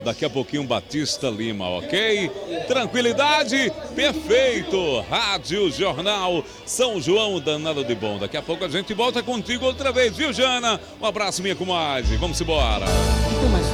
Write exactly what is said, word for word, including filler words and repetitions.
Daqui a pouquinho Batista Lima, ok? Tranquilidade? Perfeito! Rádio Jornal São João, danado de bom. Daqui a pouco a gente volta contigo outra vez, viu, Jana? Um abraço, minha comadre. Vamos embora.